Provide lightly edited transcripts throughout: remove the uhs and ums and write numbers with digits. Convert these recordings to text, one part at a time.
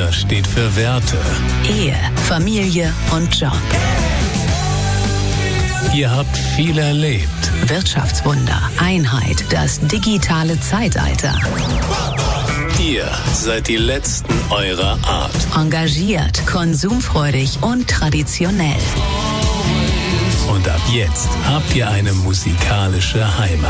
4 steht für Werte. Ehe, Familie und Job. Ihr habt viel erlebt. Wirtschaftswunder, Einheit, das digitale Zeitalter. Ihr seid die Letzten eurer Art. Engagiert, konsumfreudig und traditionell. Und ab jetzt habt ihr eine musikalische Heimat.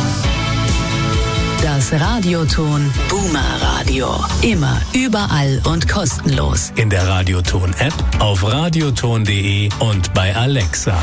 Das Radioton Boomer Radio. Immer, überall und kostenlos. In der Radioton-App, auf radioton.de und bei Alexa.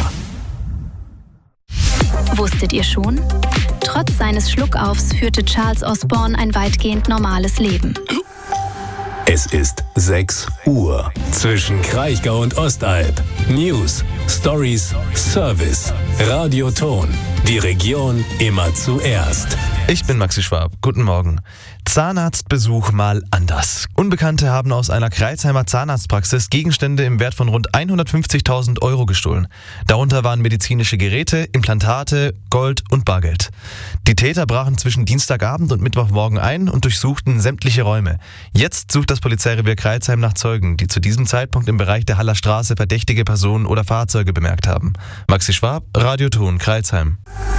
Wusstet ihr schon? Trotz seines Schluckaufs führte Charles Osborne ein weitgehend normales Leben. Es ist 6 Uhr. Zwischen Kraichgau und Ostalb. News, Stories, Service. Radioton. Die Region immer zuerst. Ich bin Maxi Schwab. Guten Morgen. Zahnarztbesuch mal anders. Unbekannte haben aus einer Crailsheimer Zahnarztpraxis Gegenstände im Wert von rund 150.000 Euro gestohlen. Darunter waren medizinische Geräte, Implantate, Gold und Bargeld. Die Täter brachen zwischen Dienstagabend und Mittwochmorgen ein und durchsuchten sämtliche Räume. Jetzt sucht das Polizeirevier Crailsheim nach Zeugen, die zu diesem Zeitpunkt im Bereich der Haller Straße verdächtige Personen oder Fahrzeuge bemerkt haben. Maxi Schwab, Radioton, Crailsheim.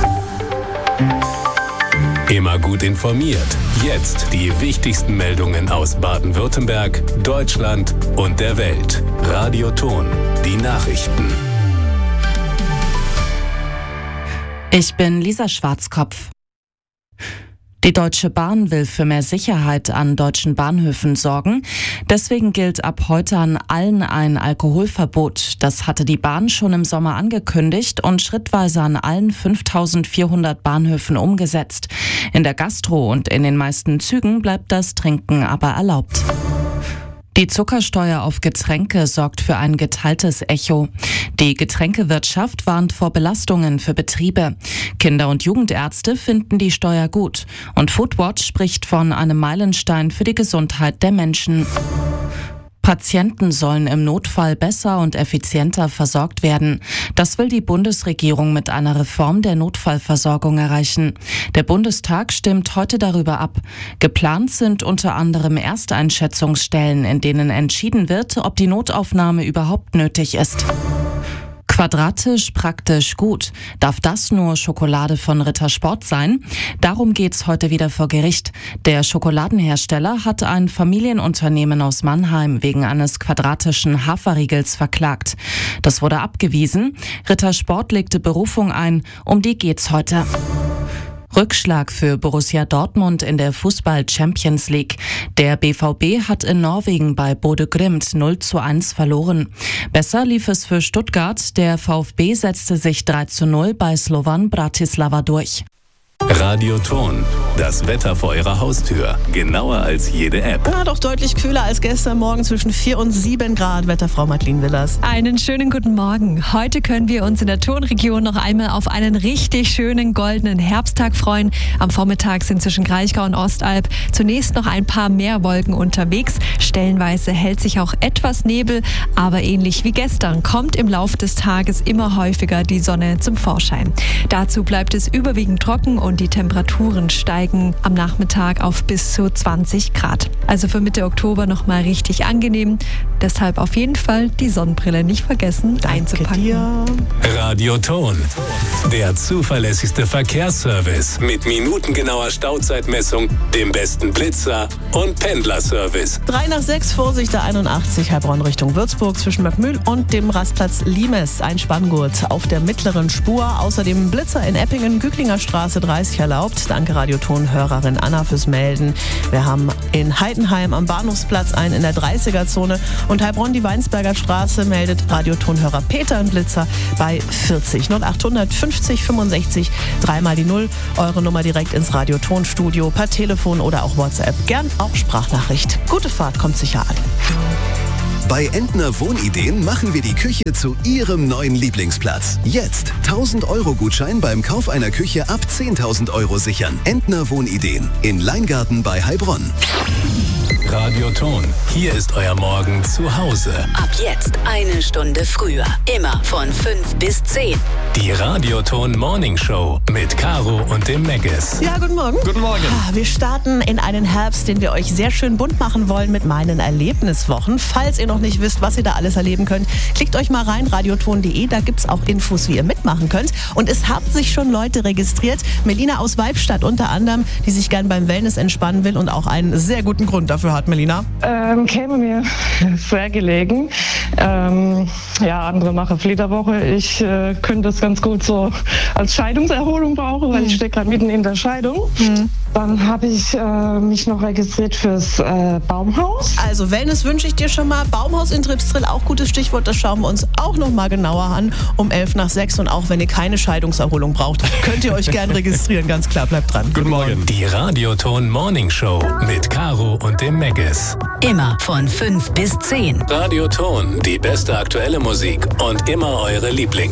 Immer gut informiert. Jetzt die wichtigsten Meldungen aus Baden-Württemberg, Deutschland und der Welt. Radioton, die Nachrichten. Ich bin Lisa Schwarzkopf. Die Deutsche Bahn will für mehr Sicherheit an deutschen Bahnhöfen sorgen. Deswegen gilt ab heute an allen ein Alkoholverbot. Das hatte die Bahn schon im Sommer angekündigt und schrittweise an allen 5.400 Bahnhöfen umgesetzt. In der Gastro und in den meisten Zügen bleibt das Trinken aber erlaubt. Die Zuckersteuer auf Getränke sorgt für ein geteiltes Echo. Die Getränkewirtschaft warnt vor Belastungen für Betriebe. Kinder- und Jugendärzte finden die Steuer gut. Und Foodwatch spricht von einem Meilenstein für die Gesundheit der Menschen. Patienten sollen im Notfall besser und effizienter versorgt werden. Das will die Bundesregierung mit einer Reform der Notfallversorgung erreichen. Der Bundestag stimmt heute darüber ab. Geplant sind unter anderem Ersteinschätzungsstellen, in denen entschieden wird, ob die Notaufnahme überhaupt nötig ist. Quadratisch, praktisch, gut. Darf das nur Schokolade von Rittersport sein? Darum geht's heute wieder vor Gericht. Der Schokoladenhersteller hat ein Familienunternehmen aus Mannheim wegen eines quadratischen Haferriegels verklagt. Das wurde abgewiesen. Rittersport legte Berufung ein. Um die geht's heute. Rückschlag für Borussia Dortmund in der Fußball-Champions League. Der BVB hat in Norwegen bei Bodø Glimt 0:1 verloren. Besser lief es für Stuttgart. Der VfB setzte sich 3:0 bei Slovan Bratislava durch. Radioton, das Wetter vor eurer Haustür. Genauer als jede App. Ja, doch deutlich kühler als gestern Morgen, zwischen 4 und 7 Grad. Wetterfrau Madeleine Willers. Einen schönen guten Morgen. Heute können wir uns in der Tonregion noch einmal auf einen richtig schönen goldenen Herbsttag freuen. Am Vormittag sind zwischen Kraichgau und Ostalb zunächst noch ein paar mehr Wolken unterwegs. Stellenweise hält sich auch etwas Nebel, aber ähnlich wie gestern kommt im Laufe des Tages immer häufiger die Sonne zum Vorschein. Dazu bleibt es überwiegend trocken und die Temperaturen steigen am Nachmittag auf bis zu 20 Grad. Also für Mitte Oktober nochmal richtig angenehm. Deshalb auf jeden Fall die Sonnenbrille nicht vergessen einzupacken. Dir. Radioton, der zuverlässigste Verkehrsservice mit minutengenauer Stauzeitmessung, dem besten Blitzer und Pendlerservice. 3:06, Vorsicht der 81, Heilbronn Richtung Würzburg zwischen Möckmühl und dem Rastplatz Limes. Ein Spanngurt auf der mittleren Spur. Außerdem Blitzer in Eppingen, Güglinger Straße 30 erlaubt. Danke Radioton-Hörerin Anna fürs Melden. Wir haben in Heidenheim am Bahnhofsplatz einen in der 30er-Zone und Heilbronn die Weinsberger Straße meldet Radioton-Hörer Peter einen Blitzer bei 40. 0800 50 65 3 die 0. Eure Nummer direkt ins Radioton-Studio per Telefon oder auch WhatsApp. Gern auch Sprachnachricht. Gute Fahrt, kommt sicher an. Bei Entner Wohnideen machen wir die Küche zu Ihrem neuen Lieblingsplatz. Jetzt 1.000 € Gutschein beim Kauf einer Küche ab 10.000 € sichern. Entner Wohnideen in Leingarten bei Heilbronn. Radioton. Hier ist euer Morgen zu Hause. Ab jetzt 1 Stunde früher. Immer von 5 bis 10. Die Radioton Morning Show mit Caro und dem Meggis. Ja, guten Morgen. Guten Morgen. Wir starten in einen Herbst, den wir euch sehr schön bunt machen wollen mit meinen Erlebniswochen. Falls ihr noch nicht wisst, was ihr da alles erleben könnt, klickt euch mal rein, radioton.de. Da gibt es auch Infos, wie ihr mitmachen könnt. Und es haben sich schon Leute registriert. Melina aus Weibstadt unter anderem, die sich gern beim Wellness entspannen will und auch einen sehr guten Grund dafür hat, Melina. Käme mir sehr gelegen. Andere machen Flitterwoche. Ich könnte das ganz gut so als Scheidungserholung brauchen, weil ich stecke gerade mitten in der Scheidung. Dann habe ich mich noch registriert fürs Baumhaus. Also Wellness wünsche ich dir schon mal. Baumhaus in Tripsdrill, auch gutes Stichwort. Das schauen wir uns auch noch mal genauer an um 5:11. Und auch wenn ihr keine Scheidungserholung braucht, könnt ihr euch gern registrieren. Ganz klar, bleibt dran. Guten Morgen. Die Radioton Morning Show mit Caro und dem Meggis. Immer von 5 bis 10. Radioton, die beste aktuelle Musik und immer eure